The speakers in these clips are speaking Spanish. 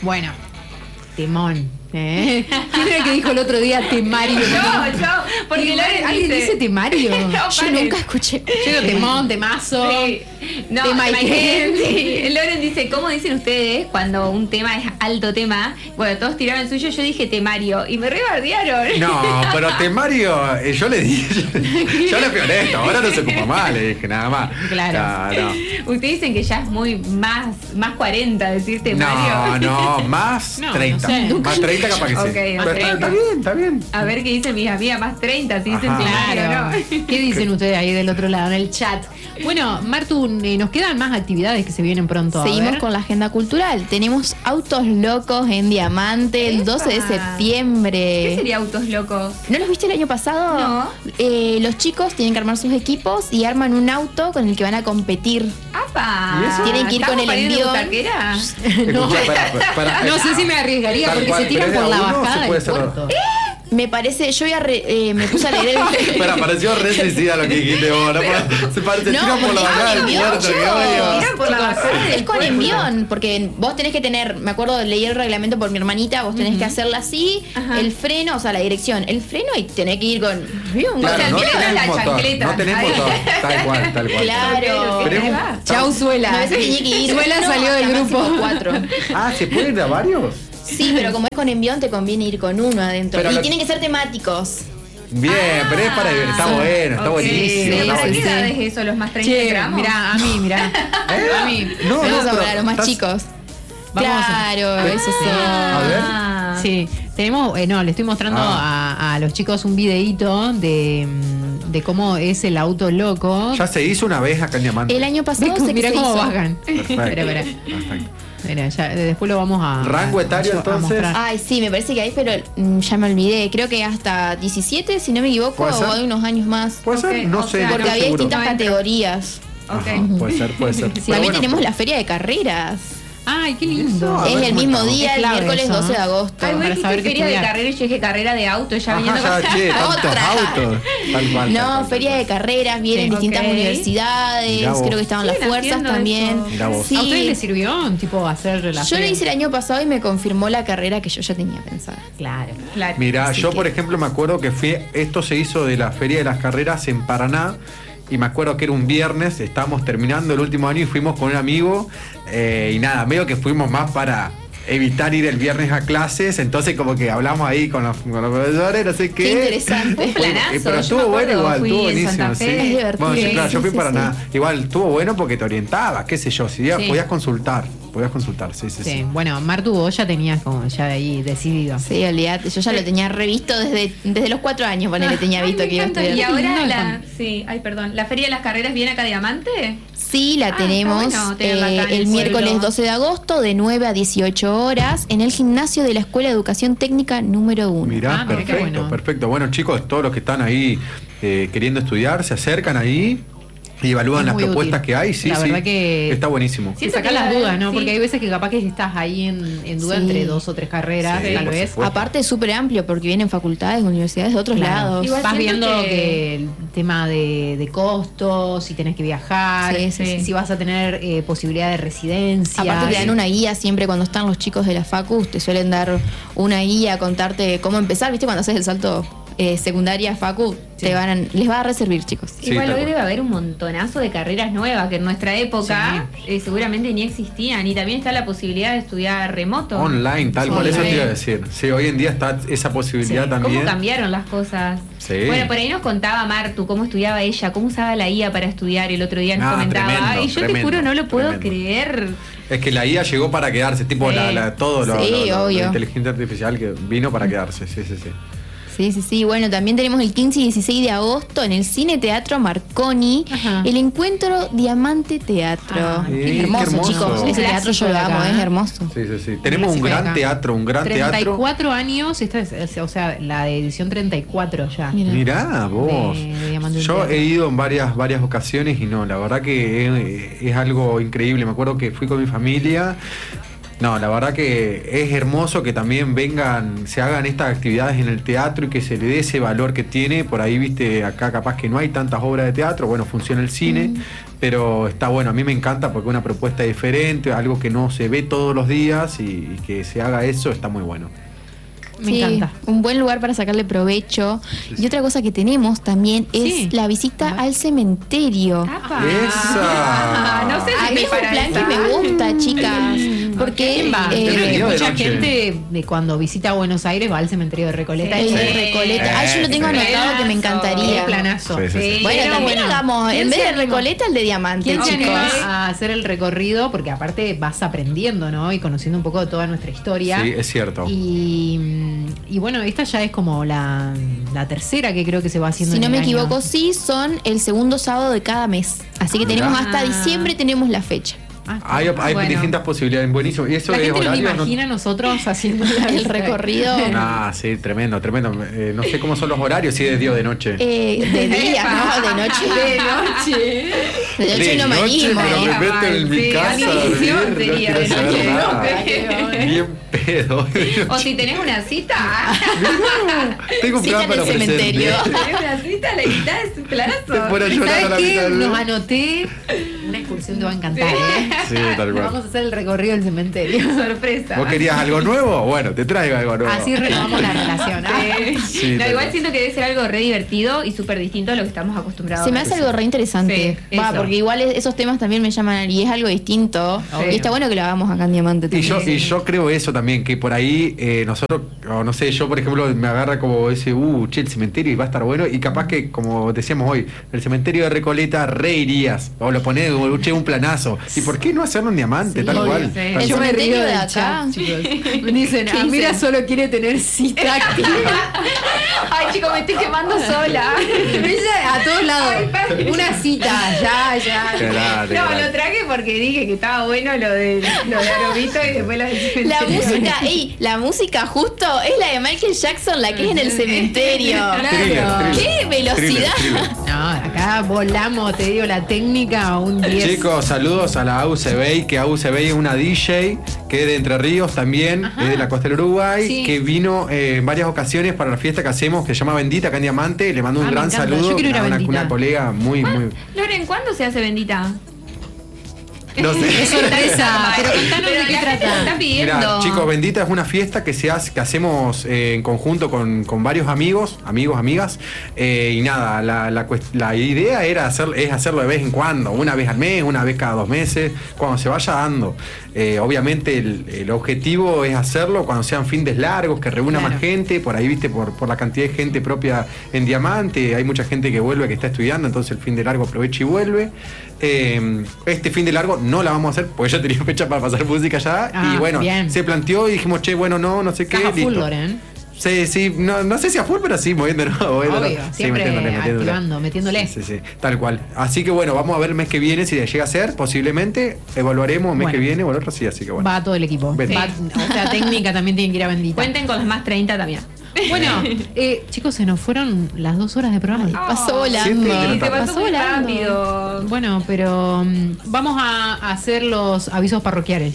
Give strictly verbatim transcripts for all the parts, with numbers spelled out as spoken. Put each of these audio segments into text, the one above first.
Bueno, temón. ¿Eh? ¿Quién era que dijo el otro día temario? Yo, yo, porque Loren ¿Alguien dice, dice temario? No, yo nunca escuché. Yo digo temón, temazo. Sí. No, tema y sí. Loren dice, ¿cómo dicen ustedes cuando un tema es alto tema? Bueno, todos tiraron el suyo, yo dije temario y me rebardearon. No, pero temario, eh, yo le dije, yo, yo le fui honesto, ahora no se ocupa mal, le dije nada más. Claro. No, no. Ustedes dicen que ya es muy más, más cuarenta decir temario. No, no, más no, treinta. No sé. Más treinta capaz que sí. Okay, Pero está, está bien, está bien. A ver qué dicen mis amigas, más treinta, si dicen Ajá. temario, Claro. ¿no? ¿Qué dicen ustedes ahí del otro lado, en el chat? Bueno, Martu, eh, nos quedan más actividades que se vienen pronto. Seguimos a ver. con la agenda cultural. Tenemos Autos Locos en Diamante el ¡Epa! doce de septiembre. ¿Qué sería Autos Locos? ¿No los viste el año pasado? No. Eh, los chicos tienen que armar sus equipos y arman un auto con el que van a competir. ¡Apa! ¿Y eso? Tienen que ir con el envión. butaquera? No, Escuchá, para, para, no sé si me arriesgaría Tal porque cual, se tiran pero por la a uno se bajada puede del hacer- puerto. Me parece, yo ya re- eh, me puse a leer el... Espera, pareció re suicida lo que dijiste vos. No, se parece, No, tiran por la porque bajada del es envión, puerto. chicos. qué odio. Tiran por la bajada Es del con puerto. envión, porque vos tenés que tener, me acuerdo, leí el reglamento por mi hermanita, vos tenés que hacerla así, Ajá. el freno, o sea, la dirección, el freno y tenés que ir con... un Claro, sea, no tiene tenés la motor, chancleta. no tenés Ahí. motor, tal cual, tal cual. Claro. Pero es un- va. Chau, Suela. No, ese tenía que ir. Suela no, salió del hasta grupo. máximo cuatro. Ah, ¿se puede ir a varios? Sí, pero como es con envión, te conviene ir con uno adentro. Pero y lo- tienen que ser temáticos. Bien, pero es para está Ah, bueno, está ok. buenísimo. ¿Pero está ¿Para qué buenísimo. edad es eso? ¿Los más treinta Che, gramos? mirá, a mí, mirá. A mí. No, Vamos no, a pero para los más estás- chicos. Vamos a- Claro, esos son. A ver. Ah. Sí, tenemos, eh, no, le estoy mostrando Ah. a, a los chicos un videíto de, mm, de cómo es el auto loco. Ya se hizo una vez acá en Diamante. El año pasado Mirá sé que mirá se cómo hizo. bajan. Perfecto. Espera, espera. Perfecto. Espera, ya, después lo vamos a. ¿Rango a- etario, a entonces? mostrar. Ay, sí, me parece que hay, pero mm, ya me olvidé. Creo que hasta diecisiete, si no me equivoco, ¿Puede ser? o hay unos años más. ¿Puede ser? Ok, No o sé, sea, no Porque estoy había seguro. distintas No entro. categorías. Ok. Ajá, puede ser, puede ser. Sí, Pero también bueno, tenemos la feria de carreras. Ay, qué lindo. Eso, a es ver el cómo mismo estamos. día, Es el clave miércoles eso, doce de ¿eh? agosto. Ay, vos Para dijiste saber qué feria de estudiar. carrera y yo dije carrera de auto, ya Ajá, viniendo ya, para che, acá. tantos Otra. autos. Tal cual, tal No, cual, feria tal de carreras, vienen Sí. distintas Ok. universidades, Mirá vos. creo que estaban las Siguen fuerzas haciendo también. eso. Mirá vos. Sí. ¿A ustedes les sirvió tipo hacer la Yo lo feria? hice el año pasado y me confirmó la carrera que yo ya tenía pensada. Claro. Claro. Mirá, Así yo que- por ejemplo me acuerdo que fui, esto se hizo de la Feria de las Carreras en Paraná y me acuerdo que era un viernes, estábamos terminando el último año y fuimos con un amigo eh, y nada, medio que fuimos más para evitar ir el viernes a clases, entonces como que hablamos ahí con los, con los profesores, no sé qué. Qué interesante. Un planazo, Eh, pero yo estuvo me bueno acuerdo, igual, fui estuvo en buenísimo, Santa sí. Fe. Es divertido. Bueno, sí, claro, yo Sí, fui sí, para sí. nada. Igual estuvo bueno porque te orientabas, qué sé yo, si ya Sí. podías consultar, podías consultar, sí, sí, sí. Sí, bueno, Martu, vos ya tenías como ya ahí decidido. Sí, olvídate, yo ya lo tenía revisto desde, desde los cuatro años, ponele, tenía Ay, visto me que iba a encanta. Y estudiar. ahora lindo la, el sí, ay, perdón, la feria de las carreras viene acá a Diamante. Sí, la Ah, tenemos está bueno tenerla eh, acá en el el miércoles pueblo. doce de agosto de nueve a dieciocho horas en el gimnasio de la Escuela de Educación Técnica número uno. Mirá, Ah, mira qué perfecto, bueno. perfecto. Bueno, chicos, todos los que están ahí eh, queriendo estudiar, se acercan ahí y evalúan Es las muy propuestas útil. que hay. Sí, La sí. verdad que- Está buenísimo. Sí. Y sacar que las la- dudas, ¿no? sí. Porque hay veces que capaz que estás ahí en, en duda Sí. entre dos o tres carreras, Sí, tal por vez. supuesto. Aparte es súper amplio porque vienen facultades, universidades de otros Claro. lados. Igual Vas siento viendo que- que... el tema de, de costos, si tenés que viajar, Sí, sí, sí. si vas a tener eh, posibilidad de residencia. Aparte te dan una guía siempre cuando están los chicos de la facu, te suelen dar una guía, contarte cómo empezar, ¿viste? Cuando haces el salto eh, secundaria facu, Sí. te van a- les va a reservir, chicos. Sí, Igual tal hoy cual. debe haber un montonazo de carreras nuevas que en nuestra época eh, seguramente ni existían. Y también está la posibilidad de estudiar remoto. Online, tal cual, eso te iba a decir. Sí, hoy en día está esa posibilidad Sí. también. ¿Cómo cambiaron las cosas? Sí. Bueno, por ahí nos contaba Martu cómo estudiaba ella, cómo usaba la I A para estudiar. El otro día nos Ah, comentaba. tremendo, y yo te tremendo, juro, no lo puedo tremendo. creer. Es que la I A llegó para quedarse, tipo Sí. la, la- todo lo, Sí, lo- lo- obvio. la inteligencia artificial que vino para quedarse. Sí, sí, sí. Sí, sí, sí. Bueno, también tenemos el quince y dieciséis de agosto en el Cine Teatro Marconi, Ajá. el encuentro Diamante Teatro. Ah, qué hermoso, hermoso. chicos. Un Ese teatro yo lo clásico de amo, acá, es ¿eh? hermoso. Sí, sí, sí. Tenemos un clásico de gran acá. teatro, un gran treinta y teatro. cuatro años, esta es, o sea, la de edición treinta y cuatro ya. Mira. Mirá, vos. De- de Diamante Yo Teatro. he ido en varias, varias ocasiones y no, la verdad que es, es algo increíble. Me acuerdo que fui con mi familia No, la verdad que es hermoso que también vengan, se hagan estas actividades en el teatro y que se le dé ese valor que tiene. Por ahí, viste, acá capaz que no hay tantas obras de teatro, bueno, funciona el cine, mm. pero está bueno, a mí me encanta porque es una propuesta diferente, algo que no se ve todos los días y, y que se haga eso está muy bueno. Me sí, encanta. Un buen lugar para sacarle provecho. Y otra cosa que tenemos también es sí. la visita al cementerio. ¡Apa! ¡Esa! No sé A si mí es un plan que me gusta, chicas. Porque Va, eh, Depende de mucha noche. gente de cuando visita Buenos Aires va al cementerio de Recoleta. el y de se- Recoleta. Ah, yo lo tengo Sí. anotado que me encantaría. Qué planazo. Sí, sí, sí. Bueno, Pero también bueno, hagamos, ¿quién en vez se de anima? Recoleta, el de Diamante, ¿Quién se chicos. anima a hacer el recorrido? Porque aparte vas aprendiendo, ¿no? Y conociendo un poco de toda nuestra historia. Sí, es cierto. Y, y bueno, esta ya es como la, la tercera que creo que se va haciendo. Si en no el me año. equivoco, sí, son el segundo sábado de cada mes. Así que tenemos Ah. hasta diciembre, tenemos la fecha. Ah, está Hay, hay bueno. distintas posibilidades, buenísimo. ¿Y eso La es gente no me horario? imagina a nosotros haciendo la El recorrido. Ah, sí, tremendo, tremendo. Eh, no sé cómo son los horarios, si es de día o de noche. Eh, de día, ¿no? De noche. De noche. De noche De no me noche, animo. pero Ahí me va, meto en mi sí, casa a animación dormir, no sería quiero de saber noche, nada. ¿no? Bien pedo. O si tenés una cita, Tengo un Cita plan en para el cementerio. ofrecerte. tenés una cita, la mitad es un planazo. Por llorar a ¿Sabes la qué? mitad del- Nos anoté una excursión, te va a encantar, ¿eh? Sí, tal cual. Vamos a hacer el recorrido del cementerio. Sorpresa. ¿Vos querías algo nuevo? Bueno, te traigo algo nuevo. Así renovamos la relación. ¿ah? Sí. Sí, no, tal igual cual. siento que debe ser algo re divertido y súper distinto a lo que estamos acostumbrados. Se me hace algo re interesante. Sí, Va, eso. porque igual es- esos temas también me llaman y es algo distinto. Obvio. Y está bueno que lo hagamos acá en Diamante Y también. yo, y yo creo eso también, que por ahí eh, nosotros, o no sé, yo por ejemplo me agarra como ese, uh, che, el cementerio y va a estar bueno, y capaz que, como decíamos hoy, el cementerio de Recoleta re irías, o lo ponés, o che, un planazo. ¿Y por qué no hacerlo en Diamante, Sí, tal obvio, cual? sí. Tal El cual. Yo me cementerio río de del acá. chat, chicos. Me dicen, ¿Qué Amira dicen? solo quiere tener cita activa. Ay, chicos, me estoy quemando sola. Ella a todos lados. Ay, padre. Una cita, ya, ya. Claro, No, claro. lo traje porque dije que estaba bueno lo de, lo de Aromito y después lo del La cementerio. música, ey, la música justo es la de Michael Jackson, la que es en el cementerio. Thriller, Claro. thriller. ¡Qué velocidad! Thriller, thriller. No, acá volamos, te digo, la técnica a un diez. Chicos, saludos a la A U C B I, que A U C B I es una D J que es de Entre Ríos también, Ajá. es de la costa del Uruguay, Sí. que vino eh, en varias ocasiones para la fiesta que hacemos, que se llama Bendita, acá en Diamante. Le mando un Ah, me gran encanta. saludo. Yo quiero ir a una, Bendita. una colega muy, muy. Loren, ¿cuándo se hace bendita? No sé. Es sorpresa, pero contanos Pero de qué la gente trata. lo está pidiendo. Mira, chicos, Bendita es una fiesta que se hace, que hacemos eh, en conjunto con, con varios amigos, amigos, amigas. eh, y nada, la, la, cuest- la idea era hacer, es hacerlo de vez en cuando, una vez al mes, una vez cada dos meses, cuando se vaya dando. Eh, obviamente el, el objetivo es hacerlo cuando sean fines largos, que reúna Claro. más gente, por ahí, viste, por, por la cantidad de gente propia en Diamante, hay mucha gente que vuelve, que está estudiando, entonces el fin de largo aprovecha y vuelve. Eh, este fin de largo no la vamos a hacer, porque yo tenía fecha para pasar música ya, Ah, y bueno, bien. se planteó y dijimos, che, bueno, no, no sé qué, Estás a full, listo. Loren. Sí, sí, no, no sé si a full, pero sí, moviéndonos. moviéndonos. Obvio, Sí, siempre metiéndole, metiéndole. activando, metiéndole. Sí, sí, tal cual. Así que bueno, vamos a ver el mes que viene si llega a ser, posiblemente. Evaluaremos el mes Bueno. que viene o el otro sí, así que bueno. Va todo el equipo. Ven. Va- o sea, técnica también tiene que ir a Bendita. Cuenten con los más treinta también. Bueno, eh, chicos, se nos fueron las dos horas de programa. Pasó Oh, Siete de volando. la Y se tarde. pasó muy volando. rápido. Bueno, pero mm, vamos a hacer los avisos parroquiales.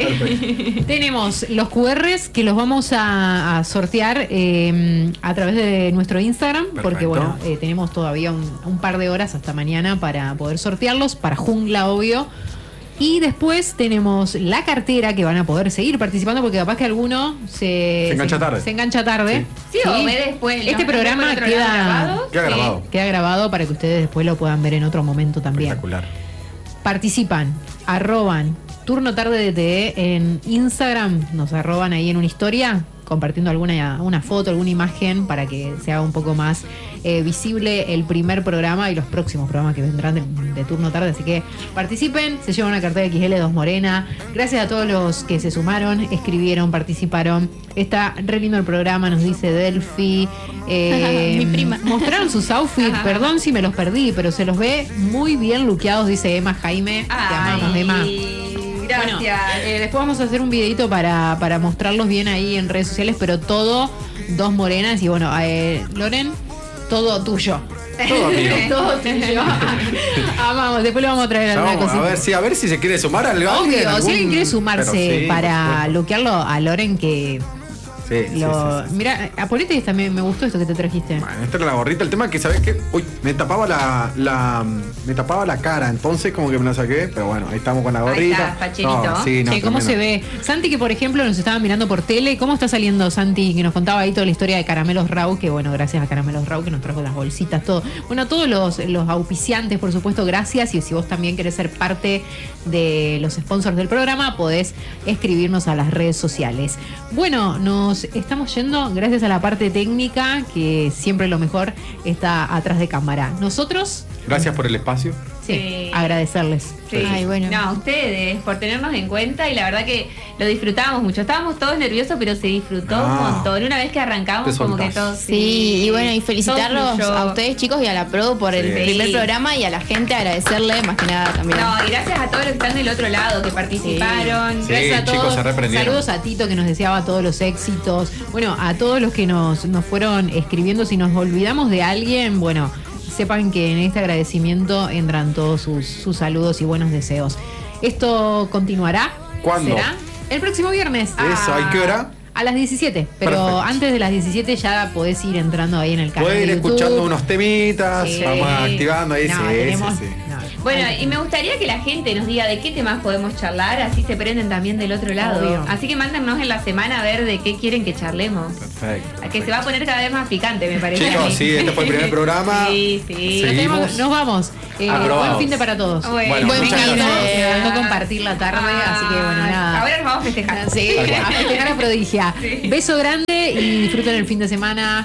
Ok. Tenemos los Q Rs que los vamos a, a sortear eh, a través de nuestro Instagram, porque Perfecto. bueno, eh, tenemos todavía un, un par de horas hasta mañana para poder sortearlos, para Jungla, obvio. Y después tenemos la cartera que van a poder seguir participando, porque capaz que alguno se, Se engancha tarde. Se engancha tarde. Sí, o ve después. Este ¿no? programa Después otro lado queda, grabado. Queda Sí. grabado. queda grabado para que ustedes después lo puedan ver en otro momento también. Espectacular. Participan, arroban Turno Tarde D T E en Instagram, nos arroban ahí en una historia, compartiendo alguna una foto, alguna imagen para que se haga un poco más eh, visible el primer programa y los próximos programas que vendrán de, de Turno Tarde. Así que participen, se llevan una cartera X L dos Morena. Gracias a todos los que se sumaron, escribieron, participaron. Está re lindo el programa, nos dice Delphi. Eh, Mi prima. Mostraron sus outfits, Ajá. perdón si me los perdí, pero se los ve muy bien luqueados, dice Emma Jaime. Te amamos, Emma. Gracias. Bueno, eh, después vamos a hacer un videito para, para mostrarlos bien ahí en redes sociales, pero todo dos morenas y bueno, eh, Loren, todo tuyo. Todo mío. Todo tuyo. Amamos, después lo vamos a traer Ya alguna vamos cosita. a ver si a ver si se quiere sumar algo. Obvio, si alguien quiere sumarse Pero sí, para por supuesto. bloquearlo a Loren, que Sí, sí, lo. sí, sí. Mira, a Polete también me gustó esto que te trajiste. Bueno, esta era la gorrita. El tema es que, ¿sabes qué? Uy, me tapaba la, la me tapaba la cara, entonces como que me la saqué, pero bueno, ahí estamos con la Ahí gorrita. está, facherito. No, sí, no, Che, ¿cómo tremendo. se ve? Santi, que por ejemplo nos estaba mirando por tele, ¿cómo está saliendo Santi? Que nos contaba ahí toda la historia de Caramelos Rau, que bueno, gracias a Caramelos Rau que nos trajo las bolsitas, todo. Bueno, a todos los, los auspiciantes, por supuesto, gracias. Y si vos también querés ser parte de los sponsors del programa, podés escribirnos a las redes sociales. Bueno, nos estamos yendo gracias a la parte técnica, que siempre lo mejor está atrás de cámara. Nosotros, Gracias por el espacio. sí, Sí. agradecerles. Sí. Ay, bueno. No, a ustedes por tenernos en cuenta y la verdad que lo disfrutábamos mucho. Estábamos todos nerviosos, pero se disfrutó Ah. un montón. Una vez que arrancamos, Te como que soltás. todo. Sí, y bueno, y felicitarlos todo fluyó. a ustedes, chicos, y a la Pro por el Sí. primer programa, y a la gente agradecerle más que nada también. No, y gracias a todos los que están del otro lado, que participaron. Sí. Gracias a chicos, todos. se reprendieron. Saludos a Tito que nos deseaba todos los éxitos. Bueno, a todos los que nos, nos fueron escribiendo. Si nos olvidamos de alguien, bueno, sepan que en este agradecimiento entran todos sus, sus saludos y buenos deseos. Esto continuará. ¿Cuándo? ¿Será? El próximo viernes. Eso, ¿a qué hora? A las diecisiete. Pero Perfecto. antes de las diecisiete ya podés ir entrando ahí en el canal. Puede ir de YouTube. escuchando unos temitas, Sí. vamos activando ahí, No, sí, tenemos- sí, sí. no. Bueno, y me gustaría que la gente nos diga de qué temas podemos charlar, así se prenden también del otro lado. Obvio. Así que mándennos en la semana a ver de qué quieren que charlemos. Perfecto. A que se va a poner cada vez más picante, me parece. Chicos, a mí. sí, este fue el primer programa. Sí, sí. Nos, Seguimos. tenemos- nos vamos. Eh, Aprobados. buen fin de para todos. Bueno, Bueno, Buen muchas fin de gracias. Me encantó compartir la tarde, así que bueno, nada. Ahora nos vamos a festejar. Sí, Tal cual. a festejar a Prodigia. Sí. Beso grande y disfruten el fin de semana.